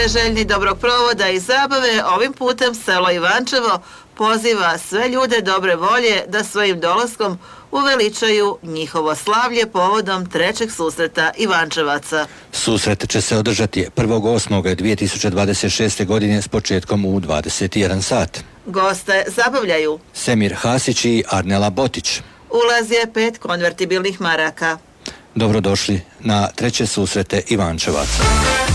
Željni dobrog provoda i zabave, ovim putem selo Ivančevo poziva sve ljude dobre volje da svojim dolaskom uveličaju njihovo slavlje povodom trećeg susreta Ivančevaca. Susret će se održati 1.8.2026. godine s početkom u 21 sat. Goste zabavljaju Semir Hasić i Arnela Botić. Ulaz je 5 konvertibilnih maraka. Dobrodošli na treće susrete Ivančevaca.